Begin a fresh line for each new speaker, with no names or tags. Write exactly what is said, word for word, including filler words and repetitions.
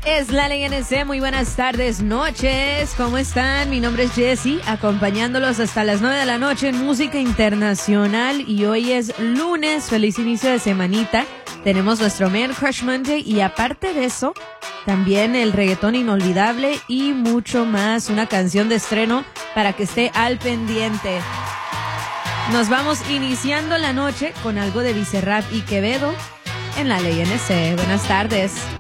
Es la Ley N C, muy buenas tardes, noches, ¿cómo están? Mi nombre es Jessie, acompañándolos hasta las nueve de la noche en Música Internacional y hoy es lunes, feliz inicio de semanita, tenemos nuestro Man Crush Monday y aparte de eso, también el reggaetón inolvidable y mucho más, una canción de estreno para que esté al pendiente. Nos vamos iniciando la noche con algo de Bizarrap y Quevedo en la Ley N C, buenas tardes.